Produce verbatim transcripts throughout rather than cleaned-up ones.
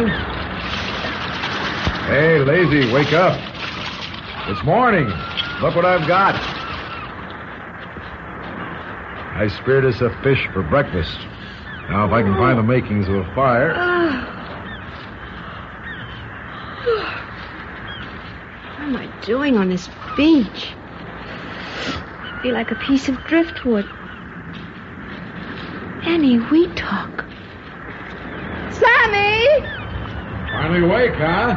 Marion? Hey, Lazy, wake up. It's morning. Look what I've got. I speared us a fish for breakfast. Now, if I can find the makings of a fire... What am I doing on this beach? I feel like a piece of driftwood. Annie Wheatalk. Sammy! Finally awake, huh?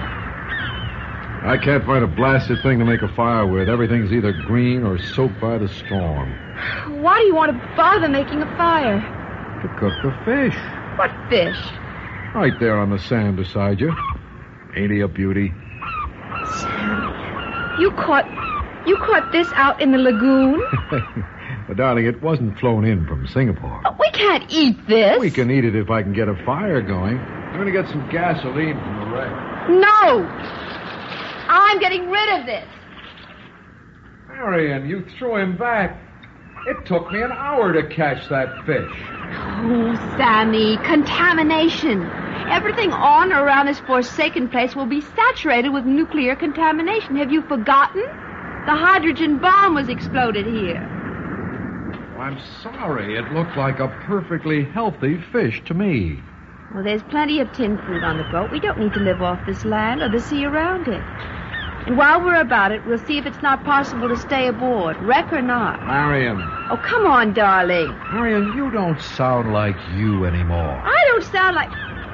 I can't find a blasted thing to make a fire with. Everything's either green or soaked by the storm. Why do you want to bother making a fire? To cook the fish. What fish? Right there on the sand beside you. Ain't he a beauty? Sammy, you caught... You caught this out in the lagoon? But, darling, it wasn't flown in from Singapore. But we can't eat this. We can eat it if I can get a fire going. I'm going to get some gasoline from the wreck. No! I'm getting rid of this. Marion, you threw him back. It took me an hour to catch that fish. Oh, Sammy, contamination. Everything on or around this forsaken place will be saturated with nuclear contamination. Have you forgotten? The hydrogen bomb was exploded here. Well, I'm sorry. It looked like a perfectly healthy fish to me. Well, there's plenty of tin food on the boat. We don't need to live off this land or the sea around it. And while we're about it, we'll see if it's not possible to stay aboard, wreck or not. Marion. Oh, come on, darling. Marion, you don't sound like you anymore. I don't sound like...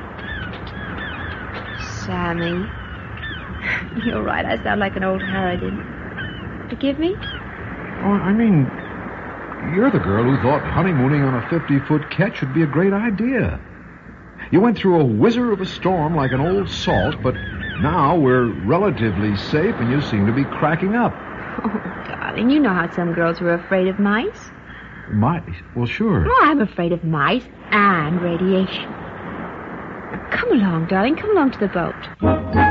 Sammy. You're right. I sound like an old harridan. Forgive me? Oh, I mean, you're the girl who thought honeymooning on a fifty-foot ketch would be a great idea. You went through a whizzer of a storm like an old salt, but now we're relatively safe and you seem to be cracking up. Oh, darling, you know how some girls were afraid of mice. Mice? Well, sure. Oh, I'm afraid of mice and radiation. Come along, darling. Come along to the boat.